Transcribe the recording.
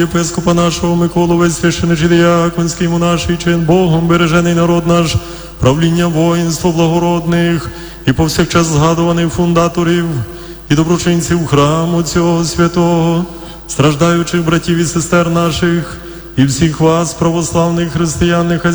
єпископа нашого Миколу, весь священичий дияконський монаший чин, Богом бережений народ наш, правління воїнство благородних і повсякчас згадуваних фундаторів і доброчинців храму цього святого, страждаючих братів і сестер наших, і всіх вас, православних християн, нехай